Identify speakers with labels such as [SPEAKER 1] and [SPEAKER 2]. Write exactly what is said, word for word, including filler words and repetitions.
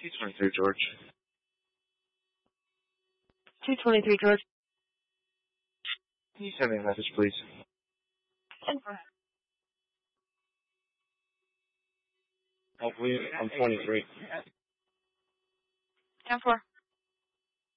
[SPEAKER 1] two twenty-three, George.
[SPEAKER 2] two twenty-three, George.
[SPEAKER 1] Can you send me a message, please?
[SPEAKER 2] ten four.
[SPEAKER 1] Hopefully, I'm twenty-three.
[SPEAKER 2] ten four.